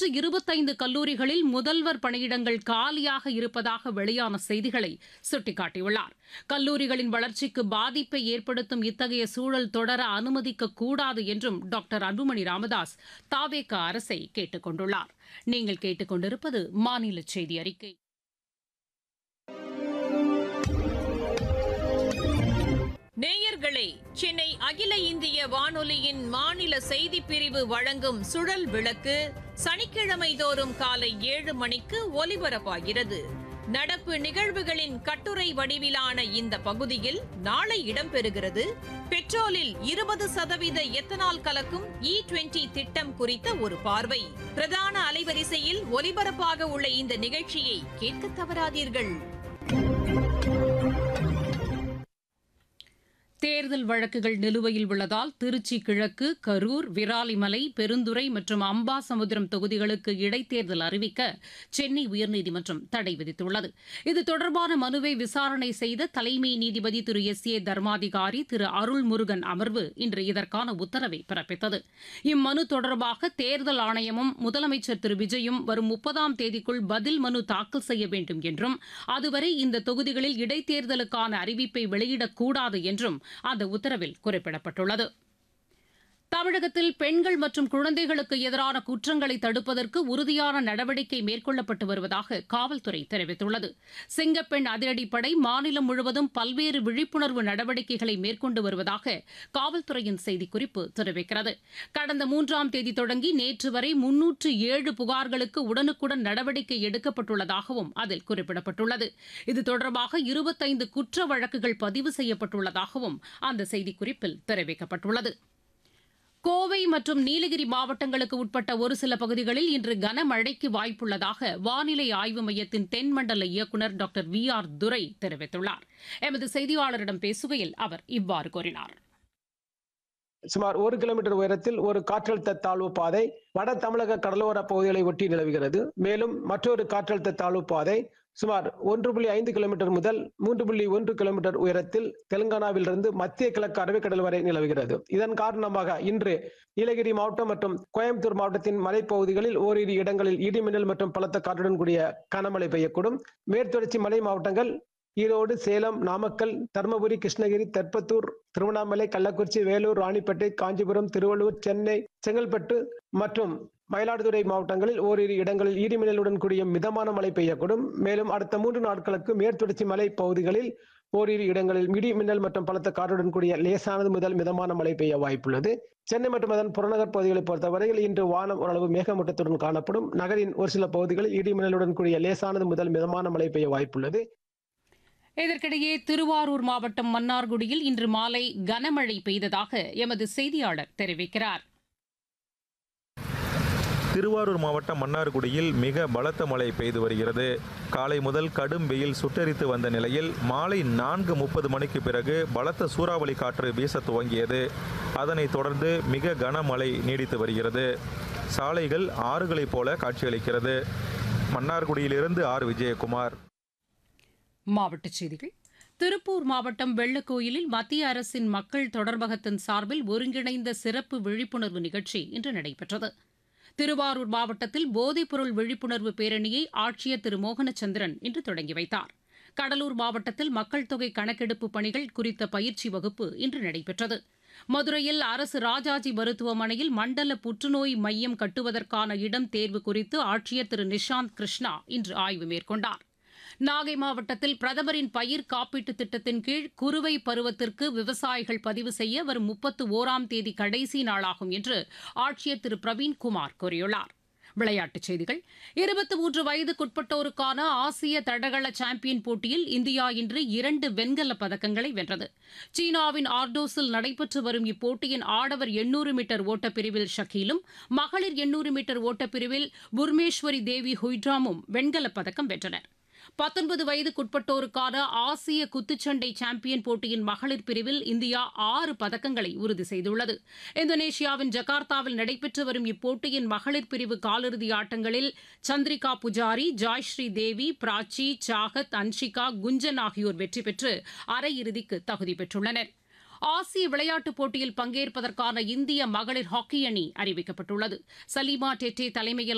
25 கல்லூரிகளில் முதல்வர் பணியிடங்கள் காலியாக இருப்பதாக வெளியான செய்திகளை சுட்டிக்காட்டியுள்ளார். கல்லூரிகளின் வளர்ச்சிக்கு பாதிப்பை ஏற்படுத்தும் இத்தகைய சூழல் தொடர அனுமதிக்கக்கூடாது என்றும் டாக்டர் அன்புமணி ராமதாஸ் தவேக அரசை கேட்டுக் கொண்டுள்ளார். நீங்கள் கேட்டுக் கொண்டிருப்பது மாநில செய்தி அறிக்கை. நேயர்களே, சென்னை அகில இந்திய வானொலியின் மாநில செய்திப் பிரிவு வழங்கும் சுழல் விளக்கு சனிக்கிழமை தோறும் காலை 7 மணிக்கு ஒலிபரப்பாகிறது. நடப்பு நிகழ்வுகளின் கட்டுரை வடிவிலான இந்த பகுதியில் நாளை இடம்பெறுகிறது. பெட்ரோலில் 20% எத்தனால் கலக்கும் E20 திட்டம் குறித்த ஒரு பார்வை. பிரதான அலைவரிசையில் ஒலிபரப்பாக உள்ள இந்த நிகழ்ச்சியை கேட்க தவறாதீர்கள். தேர்தல் வழக்குகள் நிலுவையில் உள்ளதால் திருச்சி கிழக்கு, கரூர், விராலிமலை, பெருந்துறை மற்றும் அம்பாசமுத்திரம் தொகுதிகளுக்கு இடைத்தேர்தல் அறிவிக்க சென்னை உயர்நீதிமன்றம் தடை விதித்துள்ளது. இது தொடர்பான மனுவை விசாரணை செய்த தலைமை நீதிபதி திரு S.A. தர்மாதிகாரி திரு அருள்முருகன் அமர்வு இன்று இதற்கான உத்தரவை பிறப்பித்தது. இம்மனு தொடர்பாக தேர்தல் ஆணையமும் முதலமைச்சர் திரு விஜயும் வரும் 30ஆம் தேதிக்குள் பதில் மனு தாக்கல் செய்ய வேண்டும் என்றும், அதுவரை இந்த தொகுதிகளில் இடைத்தேர்தலுக்கான அறிவிப்பை வெளியிடக்கூடாது என்றும் அந்த உத்தரவில் குறிப்பிடப்பட்டுள்ளது. தமிழகத்தில் பெண்கள் மற்றும் குழந்தைகளுக்கு எதிரான குற்றங்களை தடுப்பதற்கு உறுதியான நடவடிக்கை மேற்கொள்ளப்பட்டு வருவதாக காவல்துறை தெரிவித்துள்ளது. சிங்கப்பெண் அதிரடிப்படை மாநிலம் முழுவதும் பல்வேறு விழிப்புணர்வு நடவடிக்கைகளை மேற்கொண்டு வருவதாக காவல்துறையின் செய்திக்குறிப்பு தெரிவிக்கிறது. கடந்த 3ஆம் தேதி தொடங்கி நேற்று வரை 307 புகார்களுக்கு உடனுக்குடன் நடவடிக்கை எடுக்கப்பட்டுள்ளதாகவும் அதில் குறிப்பிடப்பட்டுள்ளது. இது தொடர்பாக 25 குற்ற வழக்குகள் பதிவு செய்யப்பட்டுள்ளதாகவும் அந்த செய்திக்குறிப்பில் தெரிவிக்கப்பட்டுள்ளது. கோவை மற்றும் நீலகிரி மாவட்டங்களுக்கு உட்பட்ட ஒரு சில பகுதிகளில் இன்று கனமழைக்கு வாய்ப்புள்ளதாக வானிலை ஆய்வு மையத்தின் தென்மண்டல இயக்குநர் டாக்டர் VR துரை தெரிவித்துள்ளார். எமது செய்தியாளரிடம் பேசுகையில் அவர் இவ்வாறு கூறினார். சுமார் 1 கிலோமீட்டர் உயரத்தில் ஒரு காற்றழுத்த தாழ்வு பாதை வட தமிழக கடலோர பகுதிகளை ஒட்டி நிலவுகிறது. மேலும் மற்றொரு காற்றழுத்த தாழ்வு பாதை சுமார் 1.5 கிலோமீட்டர் முதல் 3.1 கிலோமீட்டர் உயரத்தில் தெலுங்கானாவிலிருந்து மத்திய கிழக்கு அரபிக்கடல் வரை நிலவுகிறது. இதன் காரணமாக இன்று நீலகிரி மாவட்டம் மற்றும் கோயம்புத்தூர் மாவட்டத்தின் மலைப்பகுதிகளில் ஓரிரு இடங்களில் இடிமின்னல் மற்றும் பலத்த காற்றுடன் கூடிய கனமழை பெய்யக்கூடும். மேற்குத்தொடர்ச்சி மலை மாவட்டங்கள் ஈரோடு, சேலம், நாமக்கல், தருமபுரி, கிருஷ்ணகிரி, தெற்பத்தூர், திருவண்ணாமலை, கள்ளக்குறிச்சி, வேலூர், ராணிப்பேட்டை, காஞ்சிபுரம், திருவள்ளூர், சென்னை, செங்கல்பட்டு மற்றும் மயிலாடுதுறை மாவட்டங்களில் ஓரிரு இடங்களில் இடிமின்னலுடன் கூடிய மிதமான மழை பெய்யக்கூடும். மேலும் அடுத்த 3 நாட்களுக்கு மேற்குத்தொடர்ச்சி மலை பகுதிகளில் ஓரிரு இடங்களில் இடி மின்னல் மற்றும் பலத்த காற்றுடன் கூடிய லேசானது முதல் மிதமான மழை பெய்ய வாய்ப்புள்ளது. சென்னை மற்றும் அதன் புறநகர் பகுதிகளை பொறுத்தவரையில் இன்று வானம் ஓரளவு மேகமூட்டத்துடன் காணப்படும். நகரின் ஒரு சில பகுதிகளில் இடி மின்னலுடன் கூடிய லேசானது முதல் மிதமான மழை பெய்ய வாய்ப்புள்ளது. இதற்கிடையே திருவாரூர் மாவட்டம் மன்னார்குடியில் இன்று மாலை கனமழை பெய்ததாக எமது செய்தியாளர் தெரிவிக்கிறார். திருவாரூர் மாவட்டம் மன்னார்குடியில் மிக பலத்த மழை பெய்து வருகிறது. காலை முதல் கடும் வெயில் சுட்டெரித்து வந்த நிலையில் மாலை 4:30 மணிக்கு பிறகு பலத்த சூறாவளி காற்று வீச துவங்கியது. அதனைத் தொடர்ந்து மிக கனமழை நீடித்து வருகிறது. சாலைகள் ஆறுகளைப் போல காட்சியளிக்கிறது. மன்னார்குடியிலிருந்து விஜயகுமார். மாவட்டச் செய்திகள். திருப்பூர் மாவட்டம் வெள்ளக்கோயிலில் மத்திய அரசின் மக்கள் தொடர்பகத்தின் சார்பில் ஒருங்கிணைந்த சிறப்பு விழிப்புணர்வு நிகழ்ச்சி இன்று நடைபெற்றது. திருவாரூர் மாவட்டத்தில் போதைப்பொருள் விழிப்புணர்வு பேரணியை ஆட்சியர் திரு மோகனச்சந்திரன் இன்று தொடங்கி வைத்தார். கடலூர் மாவட்டத்தில் மக்கள் தொகை கணக்கெடுப்பு பணிகள் குறித்த பயிற்சி வகுப்பு இன்று நடைபெற்றது. மதுரையில் அரசு ராஜாஜி மருத்துவமனையில் மண்டல புற்றுநோய் மையம் கட்டுவதற்கான இடம் தேர்வு குறித்து ஆட்சியர் திரு நிஷாந்த் கிருஷ்ணா இன்று ஆய்வு மேற்கொண்டார். நாகை மாவட்டத்தில் பிரதமரின் பயிர் காப்பீட்டுத் திட்டத்தின் கீழ் குறுவை பருவத்திற்கு விவசாயிகள் பதிவு செய்ய வரும் 31ஆம் தேதி கடைசி நாளாகும் என்று ஆட்சியர் திரு பிரவீன்குமார் கூறியுள்ளார். விளையாட்டுச் செய்திகள். 23 வயதுக்குட்பட்டோருக்கான ஆசிய தடகள சாம்பியன் போட்டியில் இந்தியா இன்று 2 வெண்கலப் பதக்கங்களை வென்றது. சீனாவின் ஆர்டோஸில் நடைபெற்று வரும் இப்போட்டியின் ஆடவர் 800 மீட்டர் ஓட்டப்பிரிவில் ஷக்கீலும், மகளிர் 800 மீட்டர் ஓட்டப்பிரிவில் புர்மேஸ்வரி தேவி ஹுய்ட்ராமும் வெண்கலப் பதக்கம் வென்றனர். 19 வயதுக்குட்பட்டோருக்கான ஆசிய குத்துச்சண்டை சாம்பியன் போட்டியின் மகளிர் பிரிவில் இந்தியா 6 பதக்கங்களை உறுதி செய்துள்ளது. இந்தோனேஷியாவின் ஜகார்த்தாவில் நடைபெற்று வரும் இப்போட்டியின் மகளிர் பிரிவு காலிறுதி ஆட்டங்களில் சந்திரிகா புஜாரி, ஜாய்ஸ்ரீ தேவி, பிராச்சி, சாகத், அன்ஷிகா, குஞ்சன் ஆகியோர் வெற்றி பெற்று அரையிறுதிக்கு தகுதி பெற்றுள்ளனர். ஆசிய விளையாட்டுப் போட்டியில் பங்கேற்பதற்கான இந்திய மகளிர் ஹாக்கி அணி அறிவிக்கப்பட்டுள்ளது. சலீமா டெட்டே தலைமையில்